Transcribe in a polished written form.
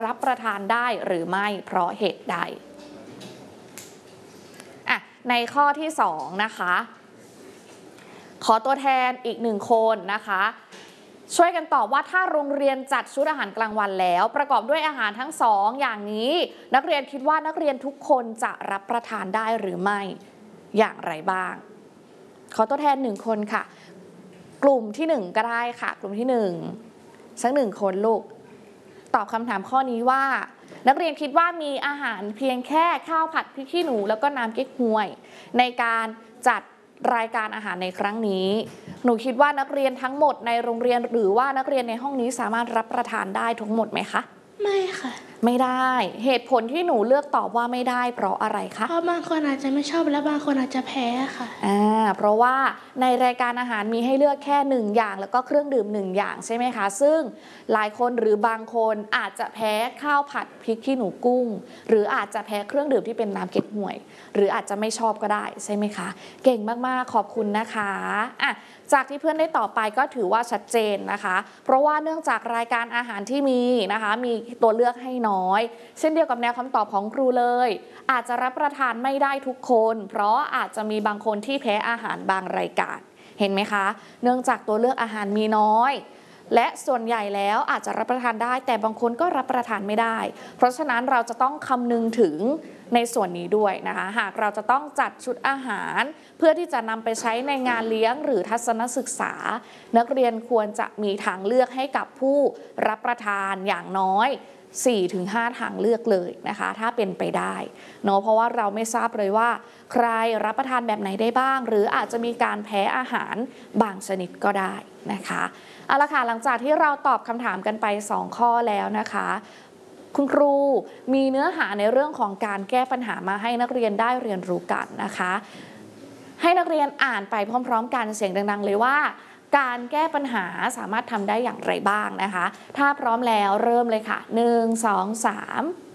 รับประทานได้หรือไม่เพราะเหตุใดในข้อที่2นะคะขอตัวแทนอีก1คนนะคะช่วยกันตอบว่าถ้าโรงเรียนจัดชุดอาหารกลางวันแล้วประกอบด้วยอาหารทั้ง2อย่างนี้นักเรียนคิดว่านักเรียนทุกคนจะรับประทานได้หรือไม่อย่างไรบ้างขอตัวแทน1คนค่ะกลุ่มที่1ก็ได้ค่ะกลุ่มที่1สัก1คนลูกตอบคำถามข้อนี้ว่านักเรียนคิดว่ามีอาหารเพียงแค่ข้าวผัดพริกขี้หนูแล้วก็น้ำเก๊กฮวยในการจัดรายการอาหารในครั้งนี้หนูคิดว่านักเรียนทั้งหมดในโรงเรียนหรือว่านักเรียนในห้องนี้สามารถรับประทานได้ทั้งหมดไหมคะไม่ค่ะไม่ได้เหตุผลที่หนูเลือกตอบว่าไม่ได้เพราะอะไรคะเพราะบางคนอาจจะไม่ชอบและบางคนอาจจะแพ้ค่ะเพราะว่าในรายการอาหารมีให้เลือกแค่1อย่างแล้วก็เครื่องดื่ม1อย่างใช่ไหมคะซึ่งหลายคนหรือบางคนอาจจะแพ้ข้าวผัดพริกขี้หนูกุ้งหรืออาจจะแพ้เครื่องดื่มที่เป็นน้ำเก๊กฮวยหรืออาจจะไม่ชอบก็ได้ใช่ไหมคะเก่งมากๆขอบคุณนะคะจากที่เพื่อนได้ตอบไปก็ถือว่าชัดเจนนะคะเพราะว่าเนื่องจากรายการอาหารที่มีนะคะมีตัวเลือกให้น้อยเช่นเดียวกับแนวคำตอบของครูเลยอาจจะรับประทานไม่ได้ทุกคนเพราะอาจจะมีบางคนที่แพ้อาหารบางรายการเห็นไหมคะเนื่องจากตัวเลือกอาหารมีน้อยและส่วนใหญ่แล้วอาจจะรับประทานได้แต่บางคนก็รับประทานไม่ได้เพราะฉะนั้นเราจะต้องคำนึงถึงในส่วนนี้ด้วยนะคะหากเราจะต้องจัดชุดอาหารเพื่อที่จะนำไปใช้ในงานเลี้ยงหรือทัศนศึกษานักเรียนควรจะมีทางเลือกให้กับผู้รับประทานอย่างน้อย4-5 ทางเลือกเลยนะคะถ้าเป็นไปได้เนาะเพราะว่าเราไม่ทราบเลยว่าใครรับประทานแบบไหนได้บ้างหรืออาจจะมีการแพ้อาหารบางชนิดก็ได้นะคะเอาละค่ะหลังจากที่เราตอบคำถามกันไป2ข้อแล้วนะคะคุณครูมีเนื้อหาในเรื่องของการแก้ปัญหามาให้นักเรียนได้เรียนรู้กันนะคะให้นักเรียนอ่านไปพร้อมๆกันเสียงดังๆเลยว่าการแก้ปัญหาสามารถทำได้อย่างไรบ้างนะคะถ้าพร้อมแล้วเริ่มเลยค่ะ1 2 3